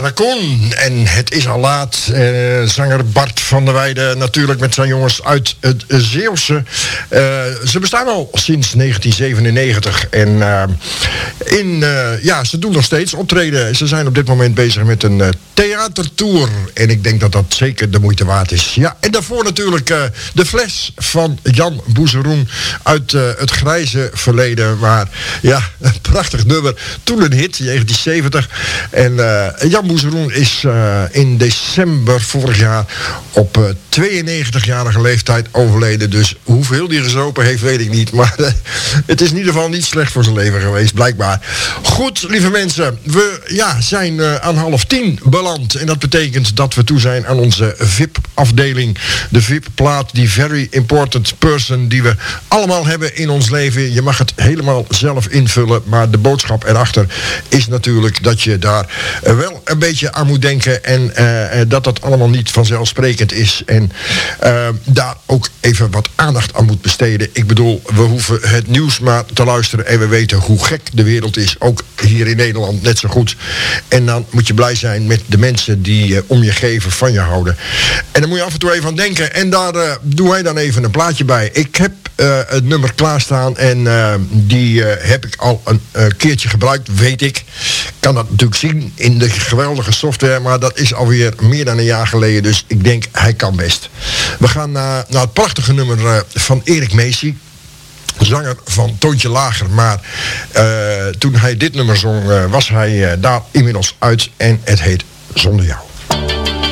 Raccoon. En het is al laat. Zanger Bart van der Weijden natuurlijk met zijn jongens uit het Zeeuwse. Ze bestaan al sinds 1997. En ze doen nog steeds optreden. Ze zijn op dit moment bezig met een theatertour. En ik denk dat dat zeker de moeite waard is. Ja, en daarvoor natuurlijk de fles van Jan Boezeroen uit het grijze verleden. Maar ja, een prachtig nummer. Toen een hit, 1970. En Jan Boezeroen is in december vorig jaar op 92-jarige leeftijd overleden. Dus hoeveel die gezopen heeft, weet ik niet. Maar het is in ieder geval niet slecht voor zijn leven geweest, blijkbaar. Goed, lieve mensen. We zijn aan 9:30 beland. En dat betekent dat we toe zijn aan onze VIP-afdeling. De VIP-plaat, die very important person die we allemaal hebben in ons leven. Je mag het helemaal zelf invullen. Maar de boodschap erachter is natuurlijk dat je daar wel een beetje aan moet denken. En dat dat allemaal niet vanzelfsprekend is. En daar ook even wat aandacht aan moet besteden. Ik bedoel, we hoeven het nieuws maar te luisteren. En we weten hoe gek de wereld is. Ook hier in Nederland net zo goed. En dan moet je blij zijn met de mensen die om je geven, van je houden. En dan moet je af en toe even aan denken. En daar doen wij dan even een plaatje bij. Ik heb het nummer klaarstaan. En die heb ik al een keertje gebruikt, weet ik. Kan dat natuurlijk zien in de geweldige software. Maar dat is alweer meer dan een jaar geleden. Dus ik denk, hij kan best. We gaan naar het prachtige nummer van Erik Meesie. Zanger van Toontje Lager. Maar toen hij dit nummer zong, was hij daar inmiddels uit. En het heet Zonder Jou.